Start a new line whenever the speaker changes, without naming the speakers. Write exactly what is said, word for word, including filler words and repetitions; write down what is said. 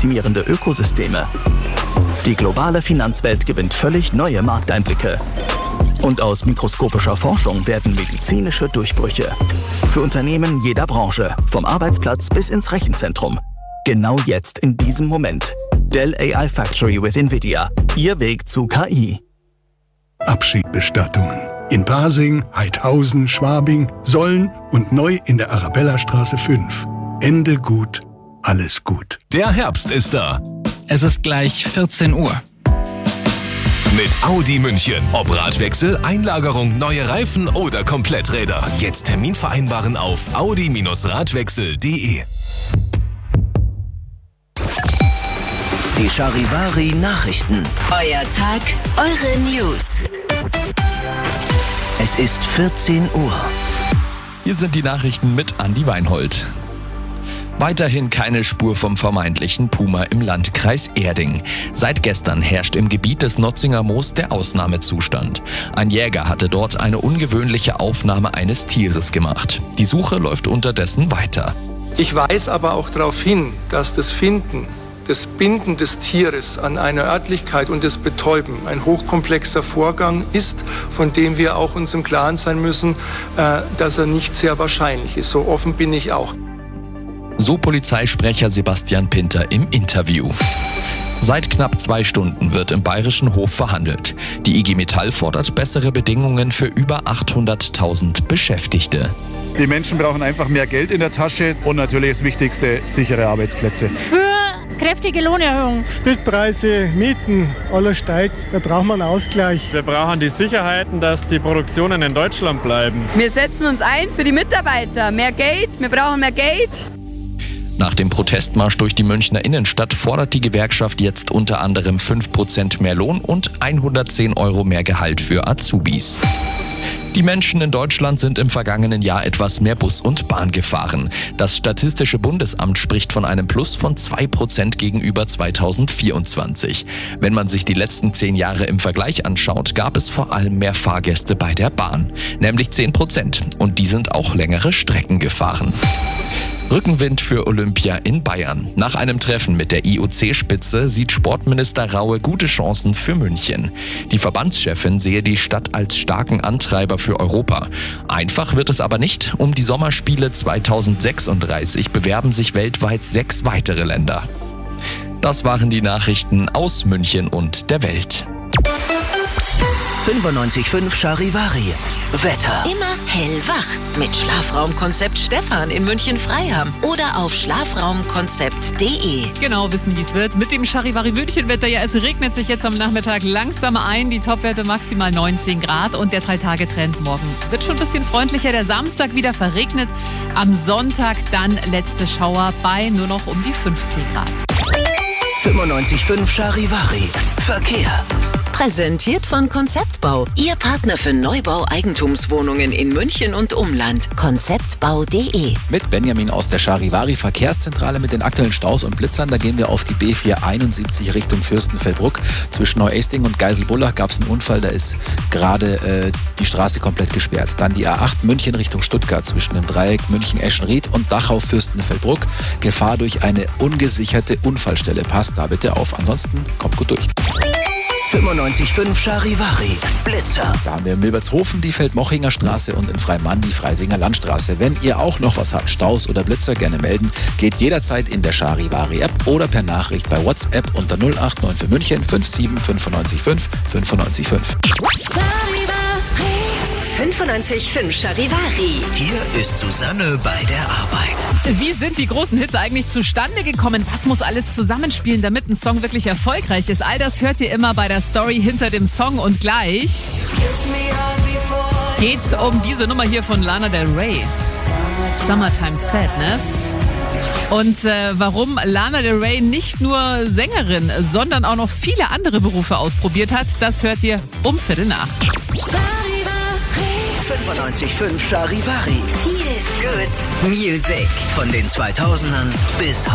optimierende Ökosysteme. Die globale Finanzwelt gewinnt völlig neue Markteinblicke. Und aus mikroskopischer Forschung werden medizinische Durchbrüche. Für Unternehmen jeder Branche, vom Arbeitsplatz bis ins Rechenzentrum. Genau jetzt, in diesem Moment. Dell A I Factory with NVIDIA. Ihr Weg zu K I.
Abschiedbestattungen. In Pasing, Heidhausen, Schwabing, Solln und neu in der Arabellastraße fünf. Ende gut, alles gut.
Der Herbst ist da.
Es ist gleich vierzehn Uhr.
Mit Audi München. Ob Radwechsel, Einlagerung, neue Reifen oder Kompletträder. Jetzt Termin vereinbaren auf audi Radwechsel punkt de.
Die Charivari Nachrichten.
Euer Tag, eure News.
Es ist vierzehn Uhr.
Hier sind die Nachrichten mit Andi Weinhold. Weiterhin keine Spur vom vermeintlichen Puma im Landkreis Erding. Seit gestern herrscht im Gebiet des Notzinger Moos der Ausnahmezustand. Ein Jäger hatte dort eine ungewöhnliche Aufnahme eines Tieres gemacht. Die Suche läuft unterdessen weiter.
Ich weise aber auch darauf hin, dass das Finden, das Binden des Tieres an einer Örtlichkeit und das Betäuben ein hochkomplexer Vorgang ist, von dem wir auch uns im Klaren sein müssen, dass er nicht sehr wahrscheinlich ist. So offen bin ich auch.
So Polizeisprecher Sebastian Pinter im Interview. Seit knapp zwei Stunden wird im Bayerischen Hof verhandelt. Die I G Metall fordert bessere Bedingungen für über achthunderttausend Beschäftigte.
Die Menschen brauchen einfach mehr Geld in der Tasche und natürlich das Wichtigste, sichere Arbeitsplätze.
Für kräftige Lohnerhöhung.
Spritpreise, Mieten, alles steigt. Da braucht man einen Ausgleich.
Wir brauchen die Sicherheiten, dass die Produktionen in Deutschland bleiben.
Wir setzen uns ein für die Mitarbeiter. Mehr Geld, wir brauchen mehr Geld.
Nach dem Protestmarsch durch die Münchner Innenstadt fordert die Gewerkschaft jetzt unter anderem fünf Prozent mehr Lohn und hundertzehn Euro mehr Gehalt für Azubis. Die Menschen in Deutschland sind im vergangenen Jahr etwas mehr Bus und Bahn gefahren. Das Statistische Bundesamt spricht von einem Plus von zwei Prozent gegenüber zweitausendvierundzwanzig. Wenn man sich die letzten zehn Jahre im Vergleich anschaut, gab es vor allem mehr Fahrgäste bei der Bahn, nämlich zehn Prozent. Und die sind auch längere Strecken gefahren. Rückenwind für Olympia in Bayern. Nach einem Treffen mit der I O C-Spitze sieht Sportminister Raue gute Chancen für München. Die Verbandschefin sehe die Stadt als starken Antreiber für Europa. Einfach wird es aber nicht. Um die Sommerspiele zweitausendsechsunddreißig bewerben sich weltweit sechs weitere Länder. Das waren die Nachrichten aus München und der Welt.
fünfundneunzig Komma fünf Charivari. Wetter.
Immer hellwach mit Schlafraumkonzept Stefan in München-Freiham oder auf schlafraumkonzept punkt de.
Genau wissen, wie es wird. Mit dem Charivari München-Wetter, ja, es regnet sich jetzt am Nachmittag langsam ein. Die Topwerte maximal neunzehn Grad und der drei-Tage-Trend morgen wird schon ein bisschen freundlicher. Der Samstag wieder verregnet. Am Sonntag dann letzte Schauer bei nur noch um die fünfzehn Grad.
fünfundneunzig Komma fünf Charivari. Verkehr.
Präsentiert von Konzeptbau. Ihr Partner für Neubau Eigentumswohnungen in München und Umland. konzeptbau punkt de.
Mit Benjamin aus der Charivari Verkehrszentrale mit den aktuellen Staus und Blitzern. Da gehen wir auf die B vierhunderteinundsiebzig Richtung Fürstenfeldbruck. Zwischen Neuesting und Geiselbullach gab es einen Unfall. Da ist gerade äh, die Straße komplett gesperrt. Dann die A acht München Richtung Stuttgart zwischen dem Dreieck München-Eschenried und Dachau-Fürstenfeldbruck. Gefahr durch eine ungesicherte Unfallstelle. Passt da bitte auf. Ansonsten kommt gut durch.
fünfundneunzig Komma fünf Charivari. Blitzer.
Da haben wir in Milbertshofen die Feldmochinger Straße und in Freimann die Freisinger Landstraße. Wenn ihr auch noch was habt, Staus oder Blitzer, gerne melden. Geht jederzeit in der Charivari App oder per Nachricht bei WhatsApp unter null acht neun für München fünf sieben fünf neun fünf fünf neun fünf.
fünfundneunzig Komma fünf Charivari.
Hier ist Susanne bei der Arbeit.
Wie sind die großen Hits eigentlich zustande gekommen? Was muss alles zusammenspielen, damit ein Song wirklich erfolgreich ist? All das hört ihr immer bei der Story hinter dem Song. Und gleich geht's um diese Nummer hier von Lana Del Rey. Summertime Sadness. Und äh, warum Lana Del Rey nicht nur Sängerin, sondern auch noch viele andere Berufe ausprobiert hat, das hört ihr um Viertel nach.
fünfundneunzig Komma fünf Charivari.
Feel good music.
Von den zweitausendern bis heute.